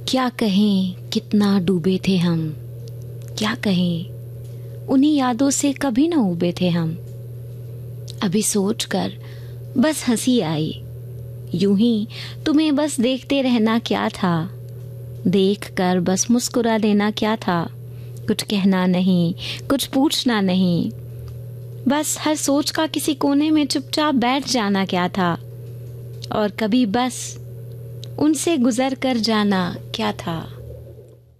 क्या कहें कितना डूबे थे हम, क्या कहें उन्हीं यादों से कभी ना उबे थे हम। अभी सोचकर बस हंसी आई, यूं ही तुम्हें बस देखते रहना क्या था, देख कर बस मुस्कुरा देना क्या था। कुछ कहना नहीं, कुछ पूछना नहीं, बस हर सोच का किसी कोने में चुपचाप बैठ जाना क्या था। और कभी बस उनसे गुजर कर जाना क्या था।